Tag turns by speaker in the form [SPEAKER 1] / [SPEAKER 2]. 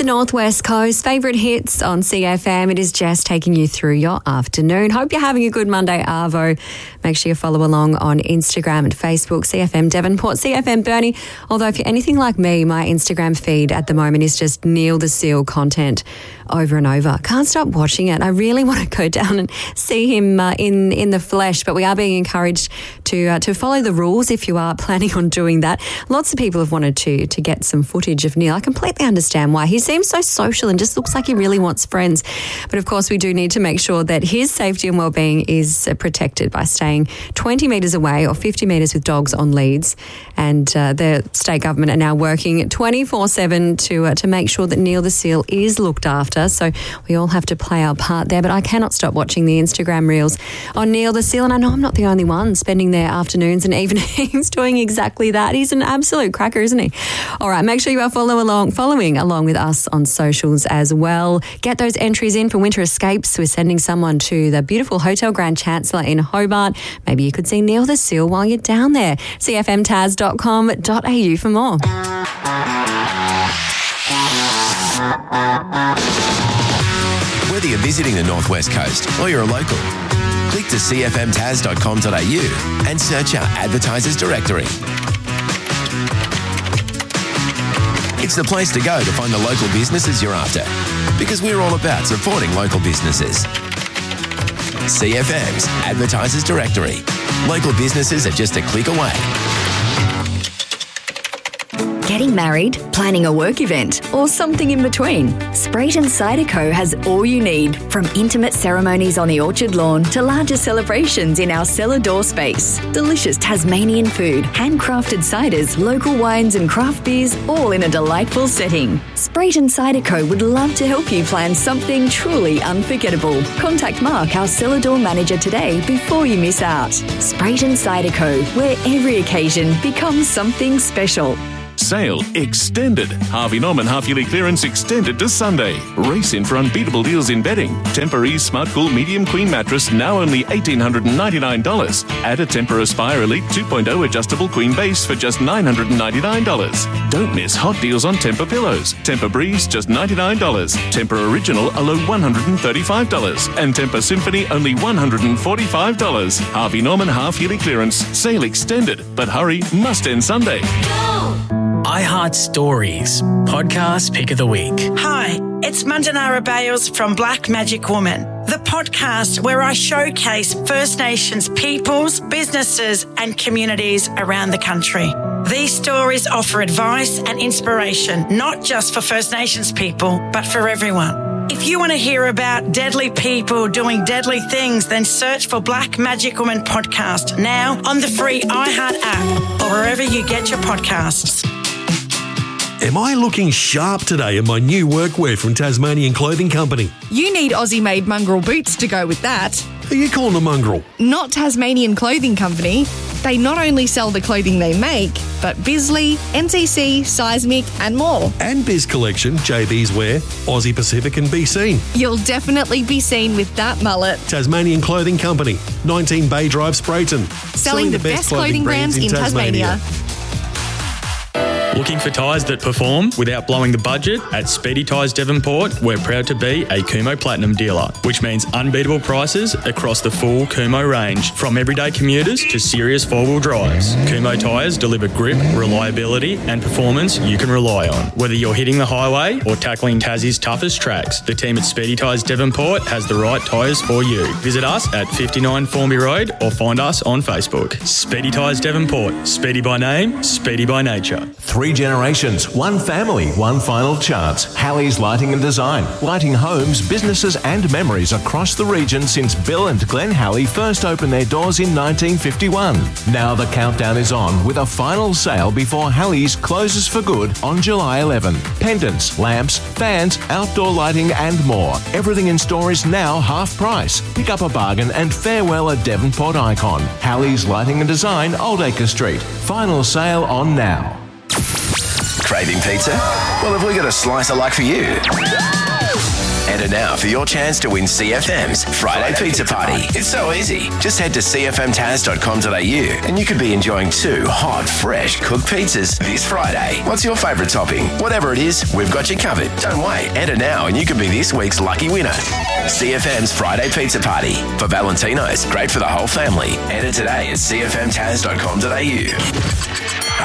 [SPEAKER 1] Northwest Coast, favourite hits on CFM. It is Jess taking you through your afternoon. Hope you're having a good Monday, Arvo. Make sure you follow along on Instagram and Facebook, CFM Devonport, CFM Burnie. Although if you're anything like me, my Instagram feed at the moment is just Neil the Seal content over and over. Can't stop watching it. I really want to go down and see him in the flesh, but we are being encouraged to follow the rules if you are planning on doing that. Lots of people have wanted to get some footage of Neil. I completely understand why. He seems so social and just looks like he really wants friends. But of course, we do need to make sure that his safety and well-being is protected by staying 20 metres away or 50 metres with dogs on leads. And the state government are now working 24/7 to make sure that Neil the Seal is looked after. So we all have to play our part there. But I cannot stop watching the Instagram reels on Neil the Seal. And I know I'm not the only one spending their afternoons and evenings doing exactly that. He's an absolute cracker, isn't he? All right, make sure you are following along with us on socials as well. Get those entries in for winter escapes. We're sending someone to the beautiful Hotel Grand Chancellor in Hobart. Maybe you could see Neil the Seal while you're down there. cfmtaz.com.au for more.
[SPEAKER 2] Whether you're visiting the Northwest Coast or you're a local, click to cfmtaz.com.au and search our advertisers directory. It's the place to go to find the local businesses you're after, because we're all about supporting local businesses. CFM's Advertisers Directory. Local businesses are just a click away.
[SPEAKER 3] Getting married, planning a work event, or something in between? Sprayton Cider has all you need, from intimate ceremonies on the orchard lawn to larger celebrations in our cellar door space. Delicious Tasmanian food, handcrafted ciders, local wines and craft beers, all in a delightful setting. Sprayton Cider would love to help you plan something truly unforgettable. Contact Mark, our cellar door manager, today before you miss out. Sprayton Cider where every occasion becomes something special.
[SPEAKER 4] Sale extended. Harvey Norman half-yearly clearance extended to Sunday. Race in for unbeatable deals in bedding. Tempur-Ease Smart Cool Medium Queen Mattress now only $1,899. Add a Tempur Aspire Elite 2.0 adjustable queen base for just $999. Don't miss hot deals on Tempur pillows. Tempur Breeze just $99. Tempur Original a low $135. And Tempur Symphony only $145. Harvey Norman half-yearly clearance. Sale extended. But hurry, must end Sunday.
[SPEAKER 5] iHeart Stories, podcast pick of the week.
[SPEAKER 6] Hi, it's Mandanara Bales from Black Magic Woman, the podcast where I showcase First Nations peoples, businesses and communities around the country. These stories offer advice and inspiration, not just for First Nations people, but for everyone. If you want to hear about deadly people doing deadly things, then search for Black Magic Woman podcast now on the free iHeart app or wherever you get your podcasts.
[SPEAKER 7] Am I looking sharp today in my new workwear from Tasmanian Clothing Company?
[SPEAKER 8] You need Aussie-made mongrel boots to go with that.
[SPEAKER 7] Are you calling a mongrel?
[SPEAKER 8] Not Tasmanian Clothing Company. They not only sell the clothing they make, but Bisley, NCC, Seismic and more.
[SPEAKER 7] And Biz Collection, JB's Wear, Aussie Pacific and Be Seen.
[SPEAKER 8] You'll definitely be seen with that mullet.
[SPEAKER 7] Tasmanian Clothing Company, 19 Bay Drive, Sprayton.
[SPEAKER 8] Selling the best clothing brands in Tasmania.
[SPEAKER 5] Looking for tyres that perform without blowing the budget? At Speedy Tyres Devonport, we're proud to be a Kumho Platinum dealer, which means unbeatable prices across the full Kumho range, from everyday commuters to serious four-wheel drives. Kumho tyres deliver grip, reliability and performance you can rely on. Whether you're hitting the highway or tackling Tassie's toughest tracks, the team at Speedy Tyres Devonport has the right tyres for you. Visit us at 59 Formby Road or find us on Facebook. Speedy Tyres Devonport. Speedy by name, speedy by nature.
[SPEAKER 2] 3 generations, 1 family, 1 final chance. Halley's Lighting and Design. Lighting homes, businesses and memories across the region since Bill and Glenn Halley first opened their doors in 1951. Now the countdown is on with a final sale before Halley's closes for good on July 11. Pendants, lamps, fans, outdoor lighting and more. Everything in store is now half price. Pick up a bargain and farewell a Devonport icon. Halley's Lighting and Design, Oldacre Street. Final sale on now. Craving pizza? Well, have we got a slice of luck for you?
[SPEAKER 9] Enter now for your chance to win CFM's Friday Pizza Party. It's so easy. Just head to cfmtaz.com.au and you could be enjoying 2 hot, fresh cooked pizzas this Friday. What's your favourite topping? Whatever it is, we've got you covered. Don't wait. Enter now and you could be this week's lucky winner. CFM's Friday Pizza Party. For Valentino's, great for the whole family. Enter today at cfmtaz.com.au.